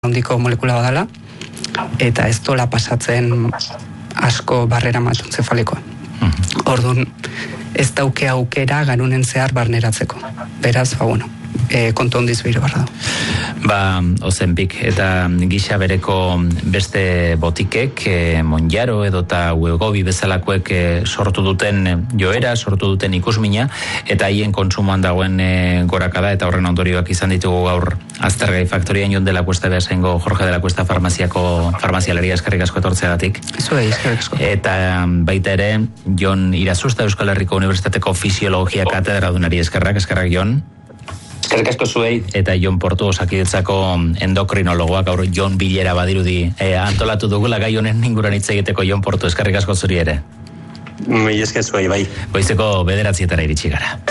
handiko molekula badala, eta ez dola pasatzen asko barrera hematoencefalikoa. Orduan, ez dauke aukera garunen zehar barneratzeko. Beraz, kontu hondiz behiro barra du. Ozempik, eta gisa bereko beste botikek, Monjaro edota Wegobi bezalakoek sortu duten joera, sortu duten ikusmina, eta haien kontsumoan dagoen gorakada, eta horren ondorioak izan ditugu gaur Aztergai Faktorian Jon de la Cuesta behasengo Jorge de la Cuesta farmazialaria eskerrik asko etortzeagatik. Eskerrik asko. Eta baita ere, Jon Irazusta Euskal Herriko Unibertsitateko Fisiologia katedradunari eskerrak Jon. Eskerrik asko zuei. Eta Jon Portu Osakidetzako endokrinologoak gaur Jon Bilera badirudi antolatu dugula gai honen inguruan hitz egiteko. Jon Portu, eskerrik asko zuri ere. Esker zuei, bai. Goizeko 9:00 iritsi gara.